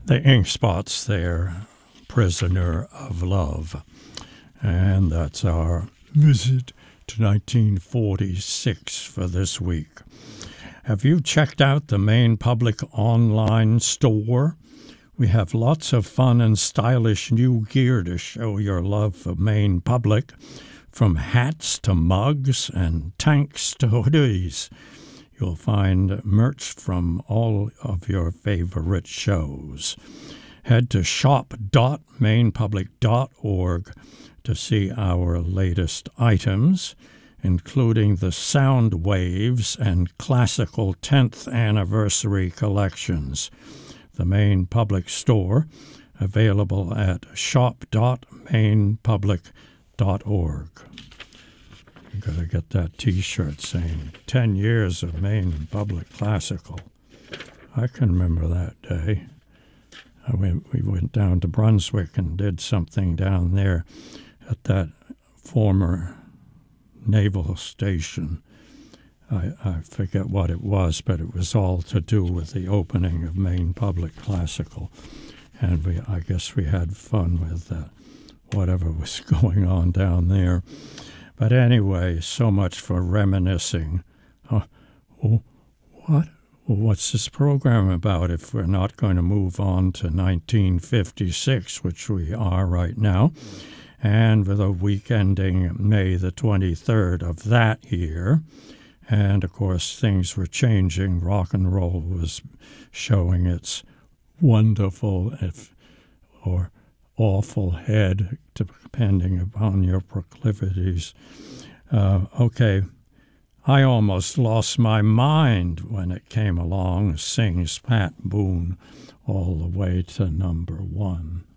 The Ink Spots there, Prisoner of Love. And that's our visit to 1946 for this week. Have you checked out the Maine Public online store? We have lots of fun and stylish new gear to show your love for Maine Public, from hats to mugs and tanks to hoodies. You'll find merch from all of your favorite shows. Head to shop.mainepublic.org to see our latest items, including the Sound Waves and Classical 10th Anniversary collections. The Maine Public Store, available at shop.mainepublic.org. You got to get that T-shirt saying 10 years of Maine Public Classical. I can remember that day. We went down to Brunswick and did something down there at that former naval station. I forget what it was, but it was all to do with the opening of Maine Public Classical. And I guess we had fun with whatever was going on down there. But anyway, so much for reminiscing. What's this program about if we're not going to move on to 1956, which we are right now, and with a week ending May the 23rd of that year? And, of course, things were changing. Rock and roll was showing its wonderful or awful head, depending upon your proclivities. Okay, I almost lost my mind when it came along, sings Pat Boone, all the way to number 1.